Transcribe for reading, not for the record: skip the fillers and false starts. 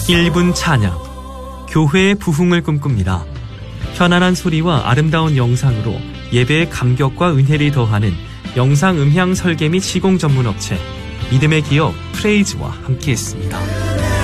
1분 찬양, 교회의 부흥을 꿈꿉니다. 편안한 소리와 아름다운 영상으로 예배의 감격과 은혜를 더하는 영상 음향 설계 및 시공 전문 업체 믿음의 기업 프레이즈와 함께했습니다.